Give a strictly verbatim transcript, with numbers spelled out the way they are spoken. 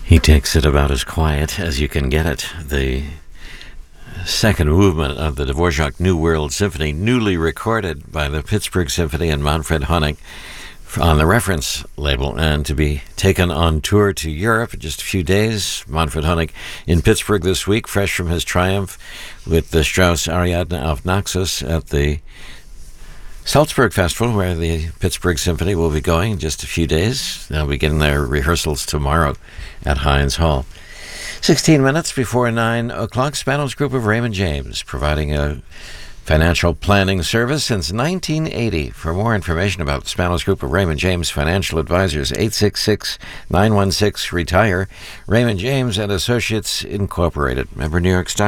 He takes it about as quiet as you can get it. The second movement of the Dvorak New World Symphony, newly recorded by the Pittsburgh Symphony and Manfred Honeck on the Reference label, and to be taken on tour to Europe in just a few days. Manfred Honeck in Pittsburgh this week, fresh from his triumph with the Strauss Ariadne auf Naxos at the Salzburg Festival, where the Pittsburgh Symphony will be going in just a few days. They'll begin their rehearsals tomorrow at Heinz Hall. sixteen minutes before nine o'clock, Spanos Group of Raymond James, providing a financial planning service since nineteen eighty. For more information about Spanos Group of Raymond James Financial Advisors, eight six six, nine one six, RETIRE. Raymond James and Associates Incorporated. Member New York Stock